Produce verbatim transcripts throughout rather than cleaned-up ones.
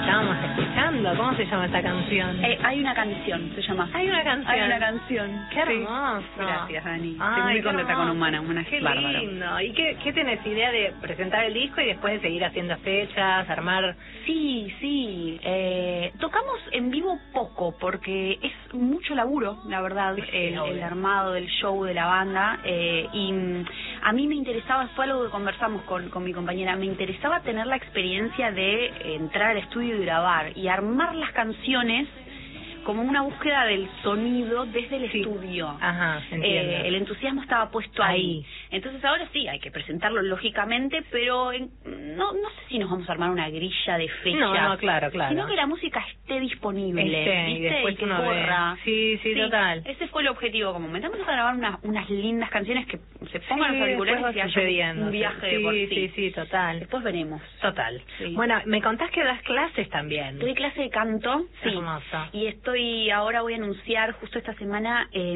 estábamos escuchando. ¿Cómo se llama esta canción? Eh, hay una canción, se llama. Hay una canción. Hay una canción. Qué hermoso. Sí. Gracias, Dani. Ay, Estoy muy qué contenta hermoso. con Humana, Humana Qué es bárbaro. lindo. ¿Y qué, qué tenés idea de presentar el disco y después de seguir haciendo fechas, armar? Sí, sí. Eh, tocamos en vivo poco porque es mucho laburo, la verdad, Sí, el, obvio. el armado del show de la banda. Eh, y mm, a mí me interesaba, fue algo que conversamos con, con mi compañera, me interesaba tener la experiencia de entrar al estudio y grabar y armar las canciones como una búsqueda del sonido desde el Sí. estudio. Ajá, entiendo. Eh, el entusiasmo estaba puesto ahí. Ahí. Entonces ahora sí, hay que presentarlo lógicamente, pero en- no no sé si nos vamos a armar una grilla de fechas. No, no, claro, claro. Sino que la música esté disponible, Este, y ¿viste? después Y que uno ve. corra. Sí, sí, total. Ese fue el objetivo, como metamos a grabar unas, unas lindas canciones que se pongan Sí, los auriculares después y va haya sucediendo. un viaje sí, de por sí. sí, sí, total. Después veremos. Total. Sí. Bueno, me contás que das clases también. Doy clase de canto, sí. Hermoso. Y estoy, ahora voy a anunciar justo esta semana eh,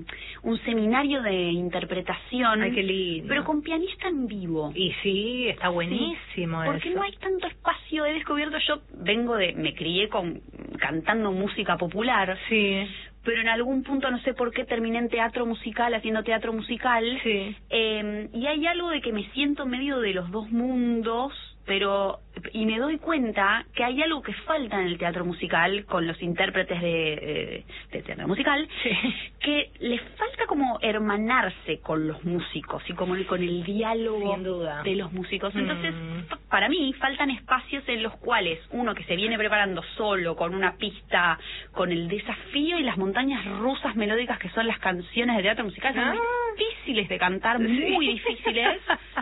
un seminario de interpretación. Ay, qué lindo. Pero con pianista en vivo. Y sí, está buenísimo Sí, porque eso. no hay tanto espacio. He descubierto, yo vengo de, me crié con cantando música popular. Sí, Pero en algún punto, no sé por qué, terminé en teatro musical, haciendo teatro musical. sí. Eh, y hay algo de que me siento medio de los dos mundos, pero y me doy cuenta que hay algo que falta en el teatro musical con los intérpretes de, eh, de teatro musical, Sí. que les falta como hermanarse con los músicos y como el- con el diálogo Sin duda. de los músicos. Entonces, Mm. p- para mí faltan espacios en los cuales uno que se viene preparando solo, con una pista, con el desafío y las montañas rusas melódicas que son las canciones de teatro musical, son Ah. difíciles de cantar, Sí. muy difíciles,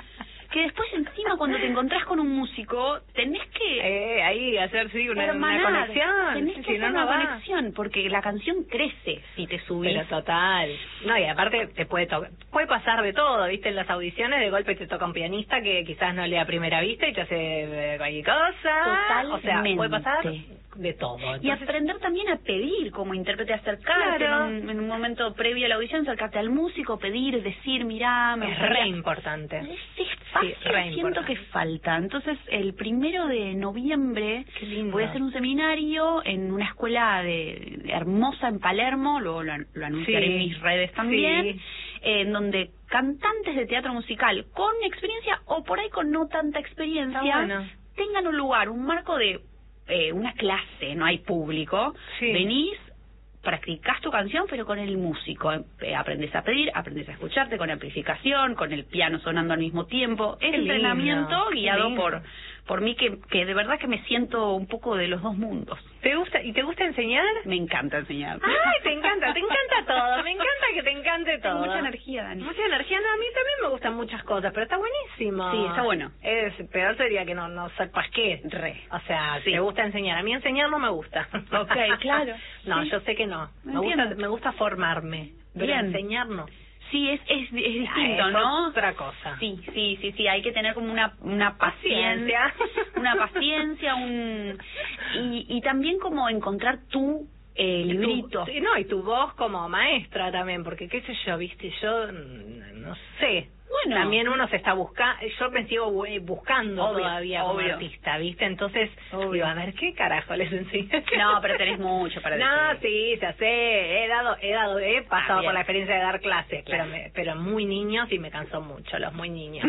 que después encima cuando te encontrás con un músico tenés que Eh, ahí hacer sí una, una hermanar, conexión. tenés que Si no, hacer no una va. conexión, porque la canción crece si te subís. Pero total. No, y aparte te puede tocar, puede pasar de todo, ¿viste? En las audiciones de golpe te toca un pianista que quizás no lee a primera vista y te hace eh, cualquier cosa. O sea, puede pasar Totalmente. de todo. Y Entonces, aprender también a pedir como intérprete, acercarte Claro. en, un, en un momento previo a la audición, acercarte al músico, pedir, decir, mirá, me es gustaría- re importante. Ese espacio Sí, re siento importante. que falta. Entonces, el primero de noviembre Qué lindo. voy a hacer un seminario en una escuela de, de hermosa en Palermo, luego lo, lo anunciaré Sí. en mis redes también, Sí. eh, en donde cantantes de teatro musical con experiencia o por ahí con no tanta experiencia Está bueno. tengan un lugar, un marco de eh, una clase, no hay público, Sí. venís, practicás tu canción pero con el músico, eh, aprendes a pedir, aprendes a escucharte con amplificación, con el piano sonando al mismo tiempo, es Qué lindo, entrenamiento qué guiado lindo. por por mí que, que de verdad que me siento un poco de los dos mundos. ¿Te gusta y te gusta enseñar? Me encanta enseñar. Ay, te encanta, te encanta todo, me encanta que te encante todo. Tengo mucha energía, Dani. Mucha energía, no, a mí también me gustan muchas cosas, pero está buenísimo. Sí, está bueno. Es peor sería que no no sepas qué. Re. O sea, Sí. te gusta enseñar. A mí enseñar no me gusta. Ok, claro. No, Sí. yo sé que no. Me Entiendo. gusta, me gusta formarme, pero Bien. enseñar no. Sí, es, es, es distinto, Ah, es ¿no? otra cosa. Sí, sí, sí, sí, hay que tener como una, una paciencia, Paciencia. una paciencia, un y, y también como encontrar tu eh, Y tu- librito. sí, no, y tu voz como maestra también, porque qué sé yo, viste, yo mm, no sé. Bueno. También uno se está buscando, yo me sigo bu- buscando Obvio, todavía como obvio. artista, ¿viste? Entonces, Obvio. digo, a ver, ¿qué carajo les enseño? No, pero tenés mucho para No, decir. sí, ya sé, he dado, he dado, he pasado bien. por la experiencia de dar clases, Claro. pero me, pero muy niños y me cansó mucho, los muy niños.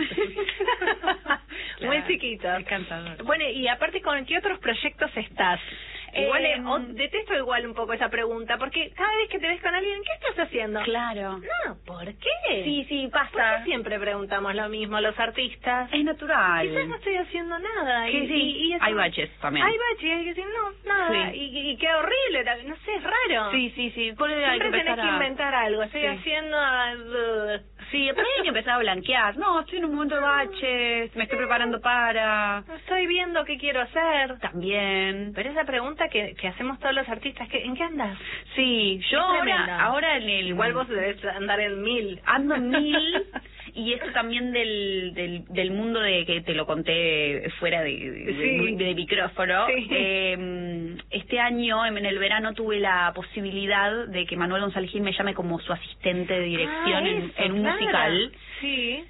Muy Claro, chiquitos. es cansador. Bueno, y aparte, ¿con qué otros proyectos estás? Igual, Eh, eh, o- detesto igual un poco esa pregunta, porque cada vez que te ves con alguien, ¿qué estás haciendo? Claro. No, ¿por qué? Sí, sí, ¿Por pasa. qué siempre preguntamos lo mismo los artistas? Es natural. Quizás no estoy haciendo nada. Sí, y, sí, y- y eso- hay baches también. Hay baches, hay que decir, no, nada. Sí. Y, y qué horrible, también, no sé, es raro. Sí, sí, sí. Por eso hay Siempre que tenés empezar que a- inventar algo. Estoy Sí. haciendo... uh, Sí, pero hay que empezar a blanquear. No, estoy en un momento de baches, me estoy preparando para... no estoy viendo qué quiero hacer. También. Pero esa pregunta que, que hacemos todos los artistas, que, ¿en qué andas? Sí, yo Es ahora, tremenda. ahora en el... Igual vos debes andar en mil. ando en mil y esto también del, del, del mundo de que te lo conté fuera de, de, Sí. de- de micrófono. Sí. Eh, este año, en el verano, tuve la posibilidad de que Manuel González Gil me llame como su asistente de dirección Ah, en, eso, en un claro. musical. Sí.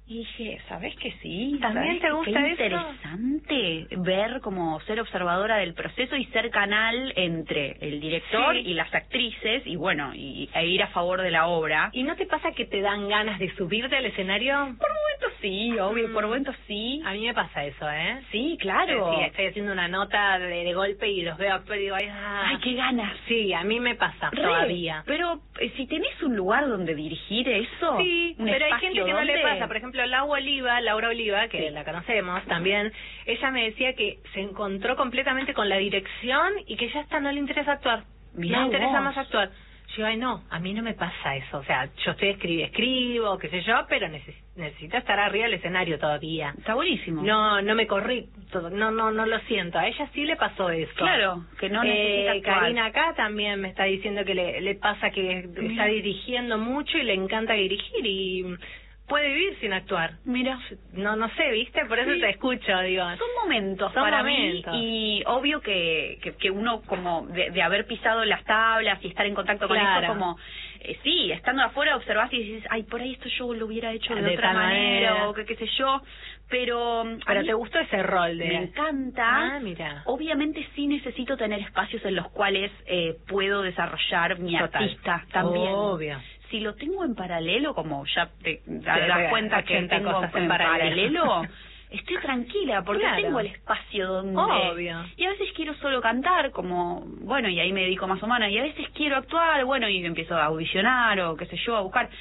Y dije, ¿sabes que sí? ¿También te gusta qué eso? interesante ver como ser observadora del proceso y ser canal entre el director sí. y las actrices y bueno, y, e ir a favor de la obra. ¿Y no te pasa que te dan ganas de subirte al escenario? Por momentos sí, obvio, mm. por momentos sí. A mí me pasa eso, ¿eh? Sí, claro. Sí, estoy haciendo una nota de, de golpe y los veo actuar y digo, ay, ah. ay, qué ganas. Sí, a mí me pasa Re, todavía. Pero eh, si tenés un lugar donde dirigir eso, sí, un pero hay gente que donde... no le pasa. Por ejemplo, Laura Oliva, Laura Oliva, que sí. la conocemos también, ella me decía que se encontró completamente con la dirección y que ya está, no le interesa actuar. Mirá no le interesa vos. más actuar. Yo, ay, no, a mí no me pasa eso. O sea, yo estoy escribo, escribo, qué sé yo, pero neces necesito estar arriba del escenario todavía. Está buenísimo. No, no me corrí, todo, no, no, no lo siento. A ella sí le pasó eso. Claro, que no necesita eh, actuar. Karina acá también me está diciendo que le, le pasa que Mira. está dirigiendo mucho y le encanta dirigir y puede vivir sin actuar. Mira, no no sé, ¿viste? Por eso sí. te escucho, digo. Son momentos Son para momentos. mí y obvio que, que, que uno como de, de haber pisado las tablas y estar en contacto claro. con eso como... Eh, sí, estando afuera observás y dices, ay, por ahí esto yo lo hubiera hecho de, de otra manera, manera o que qué sé yo, pero... Pero te gustó ese rol de... Me encanta. Ah, mira. Obviamente sí necesito tener espacios en los cuales eh, puedo desarrollar mi Total. artista también. Obvio. Si lo tengo en paralelo, como ya te das sí, cuenta que tengo cosas en en paralelo, paralelo estoy tranquila porque claro. tengo el espacio donde... Obvio. Y a veces quiero solo cantar, como, bueno, y ahí me dedico más o menos, y a veces quiero actuar, bueno, y empiezo a audicionar o qué sé yo, a buscar.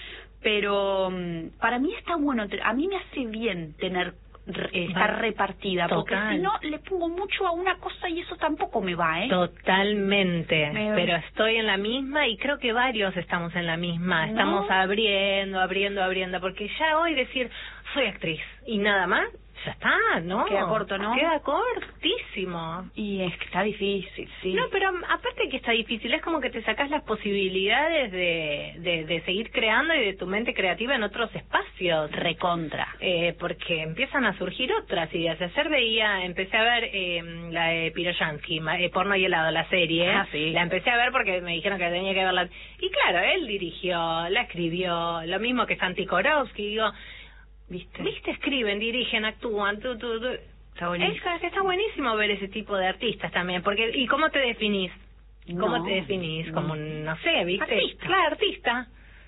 Pero para mí está bueno, a mí me hace bien tener... estar vale. repartida, Total. porque si no le pongo mucho a una cosa y eso tampoco me va, ¿eh? Totalmente, me... pero estoy en la misma y creo que varios estamos en la misma, ¿no? Estamos abriendo, abriendo, abriendo, porque ya hoy decir soy actriz y nada más, ya está, ¿no? Queda corto, ¿no? Queda cortísimo. Y es que está difícil, sí. No, pero aparte que está difícil, es como que te sacás las posibilidades de, de, de seguir creando y de tu mente creativa en otros espacios. Recontra. Eh, porque empiezan a surgir otras ideas. Ayer veía, empecé a ver eh, la de Piroyansky, eh, Porno y helado, la serie. Ah, sí. La empecé a ver porque me dijeron que tenía que verla. Y claro, él dirigió, la escribió, lo mismo que Santi Korowski, digo... ¿Viste? ¿Viste? Escriben, dirigen, actúan, tú, tú, tú. Está buenísimo. Es, está buenísimo ver ese tipo de artistas también, porque ¿y cómo te definís? ¿Cómo no, te definís? Como, no sé, ¿viste? Artista. Claro, artista.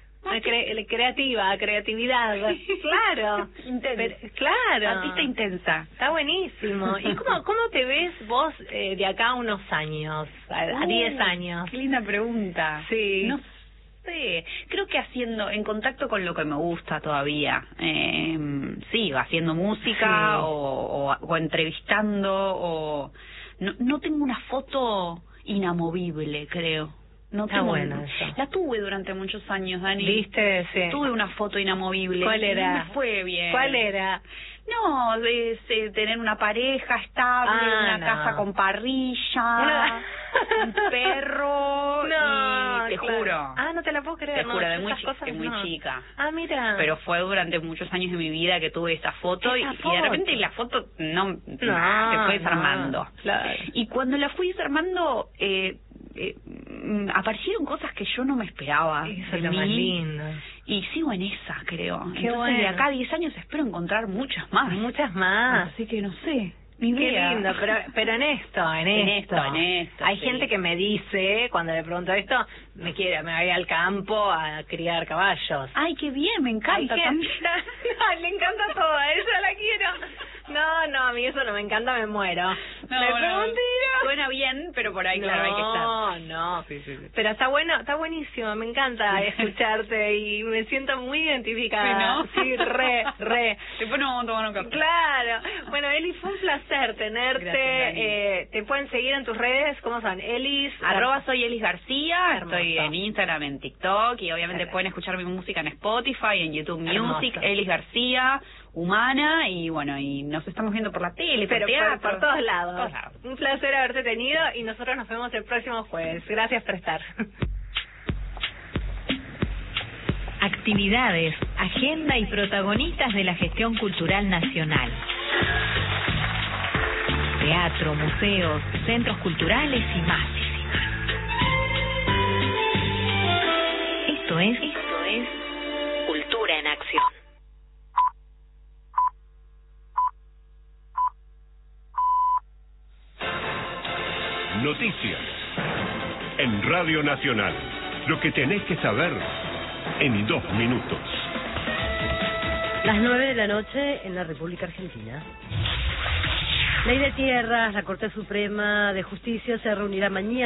Cre creativa, creatividad, claro. Pero, claro. Artista intensa. Está buenísimo. ¿Y cómo, cómo te ves vos eh, de acá a unos años, a diez uh, años? Qué linda pregunta. Sí. No Sí, creo que haciendo, en contacto con lo que me gusta todavía, eh, sí, haciendo música sí. o, o, o entrevistando, o no, no tengo una foto inamovible, creo. No Está tengo, bueno eso. La tuve durante muchos años, Dani. ¿Viste? Sí. Tuve una foto inamovible. ¿Cuál era? No me fue bien. ¿Cuál era? No, de, de tener una pareja estable, ah, una no. casa con parrilla, una... un perro, no, y te claro. juro. Ah, no te la puedo creer. Te juro, no, de muy, cosas, de muy no. chica. Ah, mira. Pero fue durante muchos años de mi vida que tuve esa foto, y, foto? y de repente la foto no, no se fue desarmando. No, claro. Y cuando la fui desarmando, eh, eh, aparecieron cosas que yo no me esperaba. Eso es lo más lindo. Y sigo en esa, creo. Qué Entonces, bueno. de acá a diez años espero encontrar muchas más. Muchas más. Así que no sé. Ni Qué idea. lindo, pero pero en esto, en, en esto. esto, en esto. Hay sí. gente que me dice, cuando le pregunto esto, me quiere, me voy al campo a criar caballos. Ay, qué bien, me encanta. Hay gente, no, le encanta todo, a ella la quiero. No, no, a mí eso no me encanta, me muero. No, me no, pregunté. Suena bien, pero por ahí, claro, no, hay que estar. No, no. Sí, sí, sí. Pero está bueno, está buenísimo, me encanta escucharte y me siento muy identificada. Sí, ¿no? Sí, re, re. Después nos vamos a tomar un café. Claro. Bueno, Eli, fue un placer tenerte. Gracias, eh, te pueden seguir en tus redes, ¿cómo son? Elis. Arroba soy Elis García, Hermoso. Estoy en Instagram, en TikTok, y obviamente Perfecto. pueden escuchar mi música en Spotify, en YouTube Music, Hermoso. Elis García, Humana, y bueno, y nos estamos viendo por la tele, Pero por teatro. por, por todos lados. todos lados. Un placer haberte tenido y nosotros nos vemos el próximo jueves. Gracias por estar. Actividades, agenda y protagonistas de la gestión cultural nacional. Teatro, museos, centros culturales y más. Esto es, esto es Cultura en Acción. Noticias. En Radio Nacional. Lo que tenés que saber en dos minutos. Las nueve de la noche en la República Argentina. Ley de Tierras, la Corte Suprema de Justicia se reunirá mañana.